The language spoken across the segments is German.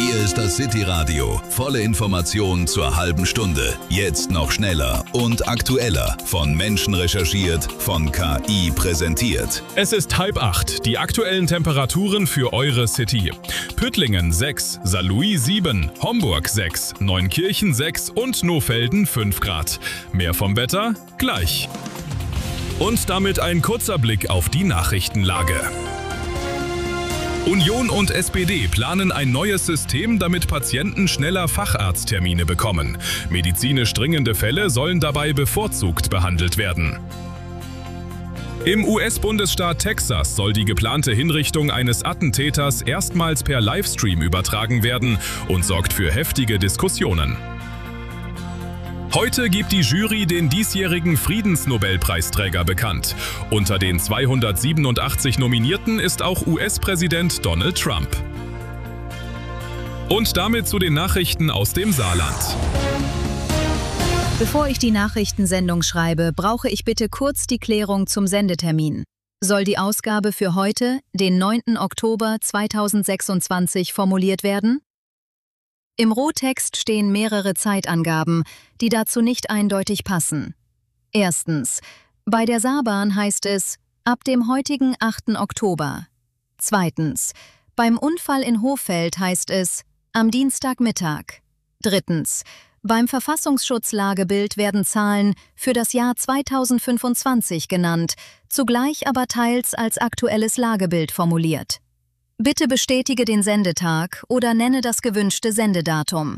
Hier ist das City Radio. Volle Informationen zur halben Stunde. Jetzt noch schneller und aktueller. Von Menschen recherchiert, von KI präsentiert. Es ist 7:30. Die aktuellen Temperaturen für eure City. Püttlingen 6, Saarlouis 7, Homburg 6, Neunkirchen 6 und Nohfelden 5 Grad. Mehr vom Wetter gleich. Und damit ein kurzer Blick auf die Nachrichtenlage. Union und SPD planen ein neues System, damit Patienten schneller Facharzttermine bekommen. Medizinisch dringende Fälle sollen dabei bevorzugt behandelt werden. Im US-Bundesstaat Texas soll die geplante Hinrichtung eines Attentäters erstmals per Livestream übertragen werden und sorgt für heftige Diskussionen. Heute gibt die Jury den diesjährigen Friedensnobelpreisträger bekannt. Unter den 287 Nominierten ist auch US-Präsident Donald Trump. Und damit zu den Nachrichten aus dem Saarland. Bevor ich die Nachrichtensendung schreibe, brauche ich bitte kurz die Klärung zum Sendetermin. Soll die Ausgabe für heute, den 9. Oktober 2026, formuliert werden? Im Rohtext stehen mehrere Zeitangaben, die dazu nicht eindeutig passen. Erstens, bei der Saarbahn heißt es ab dem heutigen 8. Oktober. Zweitens, beim Unfall in Hohfeld heißt es am Dienstagmittag. Drittens, beim Verfassungsschutzlagebild werden Zahlen für das Jahr 2025 genannt, zugleich aber teils als aktuelles Lagebild formuliert. Bitte bestätige den Sendetag oder nenne das gewünschte Sendedatum.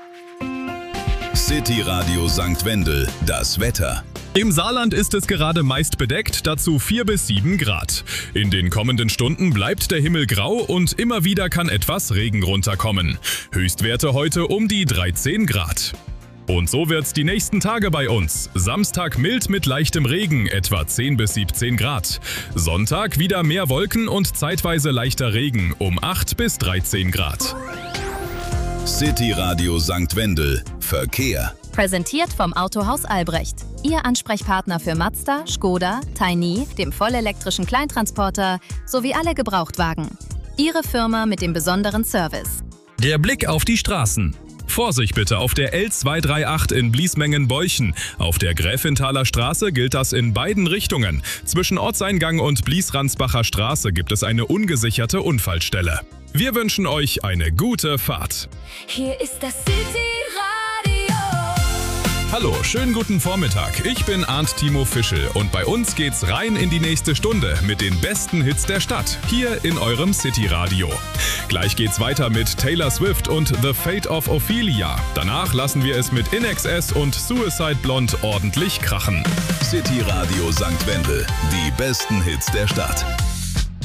City Radio St. Wendel, das Wetter. Im Saarland ist es gerade meist bedeckt, dazu 4 bis 7 Grad. In den kommenden Stunden bleibt der Himmel grau und immer wieder kann etwas Regen runterkommen. Höchstwerte heute um die 13 Grad. Und so wird's die nächsten Tage bei uns. Samstag mild mit leichtem Regen, etwa 10 bis 17 Grad. Sonntag wieder mehr Wolken und zeitweise leichter Regen, um 8 bis 13 Grad. City Radio St. Wendel, Verkehr. Präsentiert vom Autohaus Albrecht. Ihr Ansprechpartner für Mazda, Skoda, Tiny, dem vollelektrischen Kleintransporter sowie alle Gebrauchtwagen. Ihre Firma mit dem besonderen Service. Der Blick auf die Straßen. Vorsicht bitte auf der L238 in Bliesmengen-Beuchen. Auf der Gräfenthaler Straße gilt das in beiden Richtungen. Zwischen Ortseingang und Bliesransbacher Straße gibt es eine ungesicherte Unfallstelle. Wir wünschen euch eine gute Fahrt. Hier ist das City Radio. Hallo, schönen guten Vormittag. Ich bin Arndt Timo Fischel und bei uns geht's rein in die nächste Stunde mit den besten Hits der Stadt, hier in eurem City Radio. Gleich geht's weiter mit Taylor Swift und The Fate of Ophelia. Danach lassen wir es mit INXS und Suicide Blonde ordentlich krachen. City Radio St. Wendel, die besten Hits der Stadt.